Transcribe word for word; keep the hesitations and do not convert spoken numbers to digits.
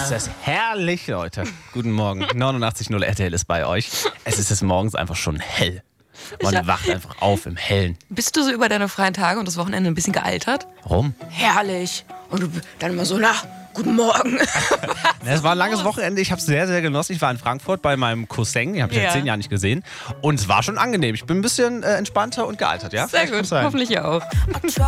ist es herrlich, Leute. Guten Morgen. neunundachtzig Komma null R T L ist bei euch. Es ist des Morgens einfach schon hell. Man Ja. wacht einfach auf im Hellen. Bist du so über deine freien Tage und das Wochenende ein bisschen gealtert? Warum? Herrlich. Und du dann immer so, na, guten Morgen. Es war ein langes Wochenende. Ich habe es sehr, sehr genossen. Ich war in Frankfurt bei meinem Cousin. Den habe ich Ja. seit zehn Jahren nicht gesehen. Und es war schon angenehm. Ich bin ein bisschen äh, entspannter und gealtert, ja? Sehr Das muss gut, sein. hoffentlich auch.